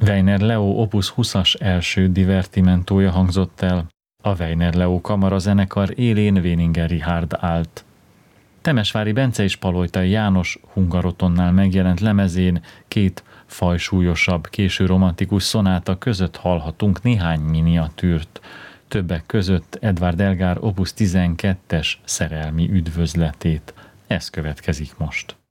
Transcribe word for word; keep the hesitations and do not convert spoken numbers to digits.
Weiner Leo Opus húszas első divertimentója hangzott el. A Weiner Leo kamarazenekar élén Wéninger Richárd állt. Temesvári Bence és Palojtai János Hungarotonnál megjelent lemezén két fajsúlyosabb, késő romantikus szonáta között hallhatunk néhány miniatűrt. Többek között Edvard Elgar Opus tizenkettes szerelmi üdvözletét. Ez következik most.